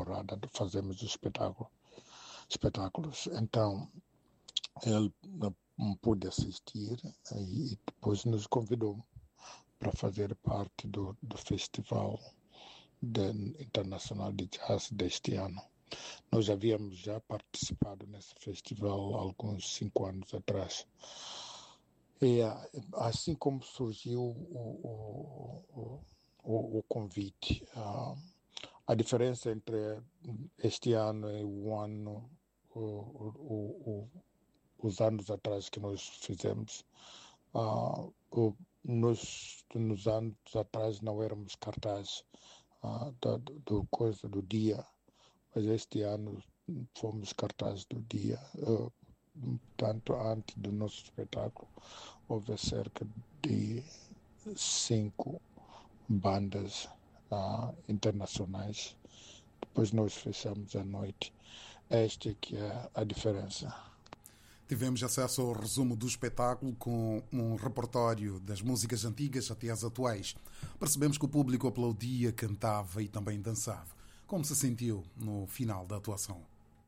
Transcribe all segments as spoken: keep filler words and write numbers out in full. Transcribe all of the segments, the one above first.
temporada de fazermos os espetáculo, espetáculos. Então, ele não pôde assistir e depois nos convidou para fazer parte do, do Festival de, Internacional de Jazz deste ano. Nós havíamos já participado nesse festival há alguns cinco anos atrás. E assim como surgiu o, o, o, o convite, a, a diferença entre este ano e o ano, o, o, o, os anos atrás que nós fizemos, uh, o, nos, nos anos atrás não éramos cartazes uh, do, do coisa do dia, mas este ano fomos cartazes do dia. Uh, Tanto antes do nosso espetáculo, houve cerca de cinco bandas uh, internacionais. Depois nós fechamos a noite. Esta que é a diferença. Tivemos acesso ao resumo do espetáculo com um repertório das músicas antigas até as atuais. Percebemos que o público aplaudia, cantava e também dançava. Como se sentiu no final da atuação?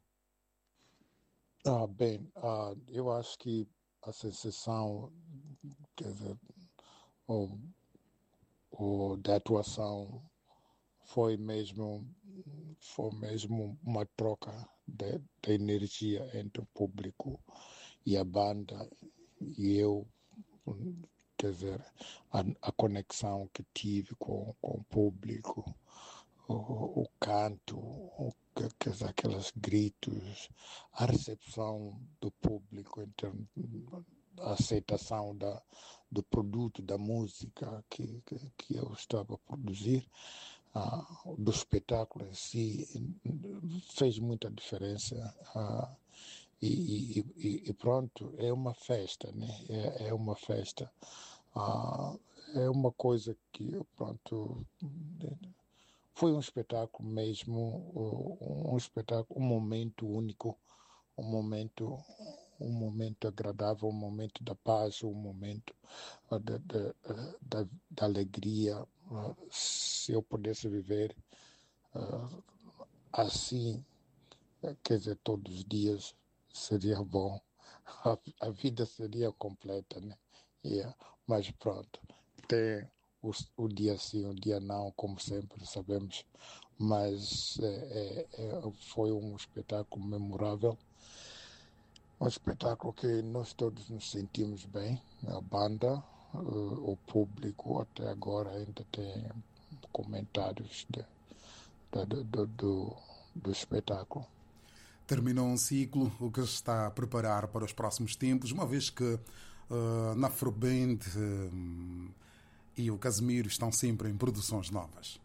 Ah, bem, ah, eu acho que a sensação, quer dizer, o, o, da atuação foi mesmo, foi mesmo uma troca de, de energia entre o público e a banda e eu, quer dizer, a, a conexão que tive com, com o público, o, o canto, o, quer dizer, aqueles gritos, a recepção do público em termos a aceitação da, do produto, da música que, que, que eu estava a produzir, uh, do espetáculo em si, fez muita diferença. Uh, e, e, e pronto, é uma festa, né? É, é uma festa. Uh, é uma coisa que, pronto, foi um espetáculo mesmo, um espetáculo, um momento único, um momento, um momento agradável, um momento da paz, um momento uh, da, da, da, da alegria. Uh, se eu pudesse viver uh, assim, quer dizer, todos os dias, seria bom. A, a vida seria completa, né? Yeah. Mas pronto, tem o, o dia sim, o dia não, como sempre sabemos. Mas é, é, foi um espetáculo memorável. Um espetáculo que nós todos nos sentimos bem, a banda, o público até agora ainda tem comentários de, de, de, de, do, do espetáculo. Terminou um ciclo, o que está a preparar para os próximos tempos, uma vez que uh, na Afroband uh, e o Casimiro estão sempre em produções novas?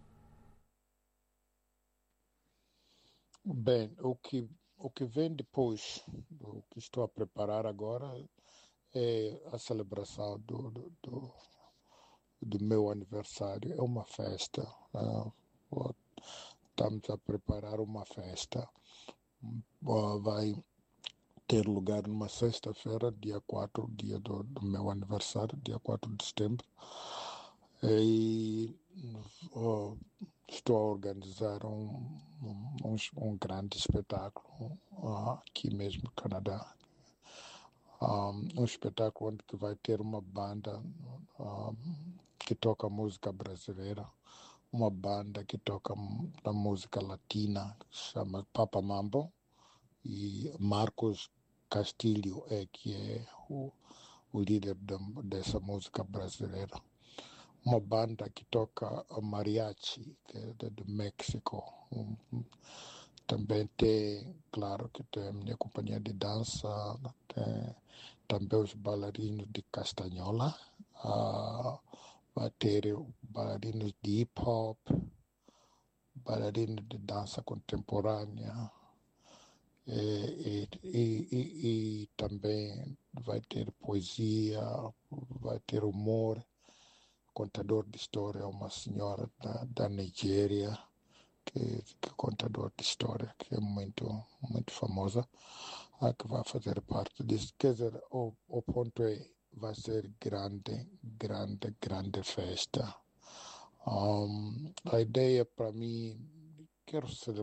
Bem, o que, o que vem depois, o que estou a preparar agora, é a celebração do, do, do, do meu aniversário. É uma festa. Uh, estamos a preparar uma festa. Uh, vai ter lugar numa sexta-feira, dia quatro, dia do, do meu aniversário, dia quatro de setembro. E uh, estou a organizar um, um, um grande espetáculo uh, aqui mesmo no Canadá. Um, um espetáculo onde que vai ter uma banda um, que toca música brasileira, uma banda que toca a música latina, que se chama Papa Mambo, e Marcos Castilho é que é o, o líder de, dessa música brasileira. Uma banda que toca mariachi, que é do México. Um, um, também tem, claro que tem a minha companhia de dança, tem também os bailarinos de Castanhola, uh, vai ter bailarinos de hip hop, bailarinos de dança contemporânea, e, e, e, e também vai ter poesia, vai ter humor. Contador de história é uma senhora da, da Nigéria, que, que é contador de história, que é muito, muito famosa, a que vai fazer parte disso. Quer dizer, o, o ponto é, vai ser grande, grande, grande festa. Um, a ideia para mim, quero celebrar